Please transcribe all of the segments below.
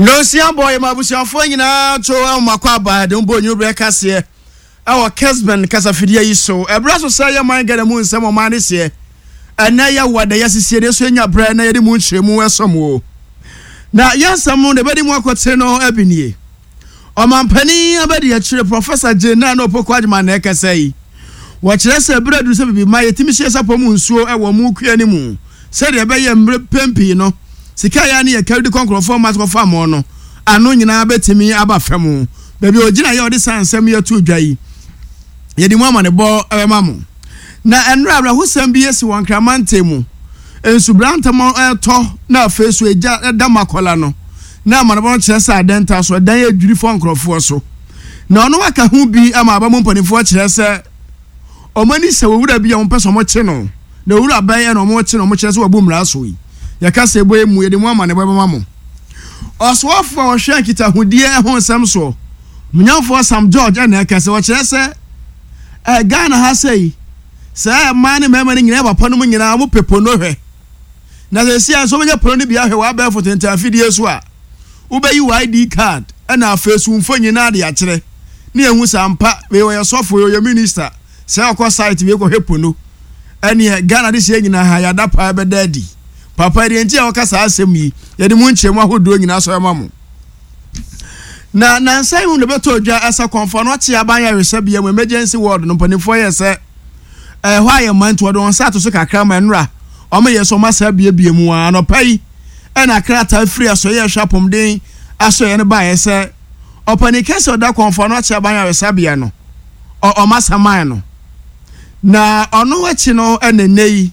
No sia boy mabusiafo nyina to makwa ba de mbo nyu breka se awo Kesben kasafidie yiso ebra so say man gada mu nsem o man se ana ya wada yasisi de so nya bra na yede mu nchiremu esomo na yansam de bedi mu akote no abinie o mampani abedi akire Professor Jena na opoko adima na ekasai wo kire se bradu se bibi ma yetimi hye sapo mu nsuo ewo mu kuani mu se de be ye mbre pempi no sika ya ne yakari konkrofo mat ko fam no ano nyina betimi aba fam bebi ogina ye odi sansem ye tu dwai ye di mu amane bo mamu na enra abra husam bi yesi won kramante mu ensu branta mo to na afesu eja da makola no na amane bo kire sa denta so dan ye dwiri fo nkrofo so na ono waka hu bi ama aba mo mpanifo kire se omani se wura bi ya mo peso mo che no na wura ban ye no mo che no mo kire se wabu mra so yi yakase boy mu yede mu amane bo mamu oswafo wo hwe kita hudie ho nsam so munyamfo Sam George na yakase wo kire se Ghana ha sei say man mema ni nyina papa no mu nyina mo pepo no hwe na se sia so benya pono ni bia hwe wa ba foto ntafidie so a wo bayi ID card na afesu mfo nyina de ya kire ne ehu sampa we wo yesofo yo minister say akọ site we ko hwepono ene Ghana de se nyina ha ya da pa be daddy papa de ntia wakasa asem yi yede mu nchemu ahodo nyina so emamu na nsai hu ne beto dwa asa konfa no chia ban ya resabia mu emergency ward no panifo ye se hwa ye manto do on sato so kakra manra o me ye so masabia bia mu anopai na krata free aso ye hwapom den aso ye ne ba ye se opanike se da konfa no chia ban ya resabia no o masaman no na ono wachi no enenei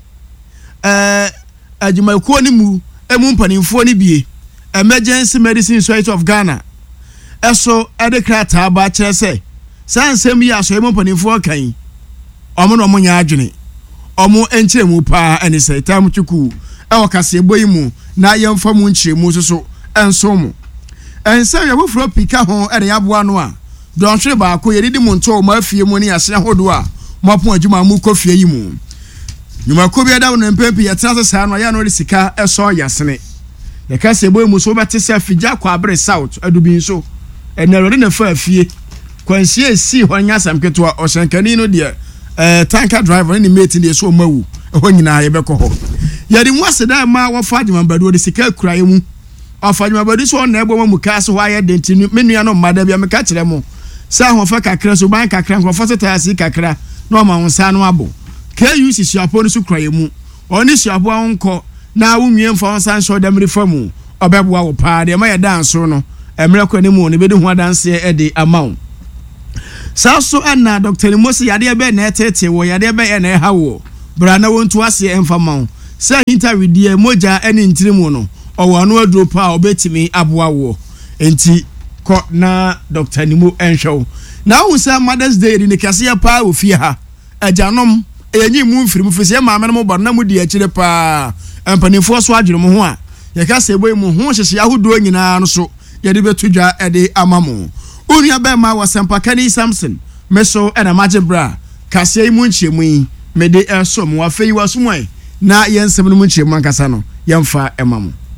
ajumakuo ni mu emu mpanimfo ni bie Emergency Medicine Society of Ghana eso edekrata ba kire se sansem ya so emu mpanimfo kan omo no mo nya adwene omo enchiremu pa ene se tam twuku e wakase boyi mu na yemfa mu nchiremu so enso mu ensa ya bofro pika ho ene yaboa no a don hwere ba ko yeridi mu nto ma afie mu ni ase hodo a mopo adwuma mu kofie yi mu nyuma ko bia da no mpempi ya tena sa no ya no risika eso yasene ya kase boy mu so bete se afija kwa abre south adubi so enero na fa afie kwansie esi ho nya samketo a oshankani no de tanker driver ni mate de so mawu ho nyina ye beko ho ya di mwase da ma wo fa adwuma badu de sika kuraye mu afa adwuma badu so na ebo mu ka so wa ye denti menua no mada bia me ka kire mu sa ho fa kakra so ban kakra ko fa setasi kakra no ma wonsa no abo KUC siapo no so kraye mu oni siapo onko na wunwie mfa wonsa so da mrifamu obeboa wo pa de ma ye danso no emre kwa ni mu ne bedi ho danse e de amount saso ana Dr. Mosi yade be na etete wo yade be na ha wo bra na wontu ase emfa mawo say interview moja ene ntirimu no owo anu aduro pa obetimi aboa wo enti ko na Dr. Nimo enhwew na wo say Mother's Day ni kase pa ofie ha ajanom enyi mu mfirimu fese ma amene mo bor na mu di akire pa empanifo so adwene mo ho a ye ka se boy mu ho hyehye ahodo nyina no so ye de betudwa e de amamo unia be ma wasempa kani Samson meso ena majebra kase yi mu nchiemu yi mede eso mo afei wasumai na yensem no mu nchiemu ankasa no yemfa emamo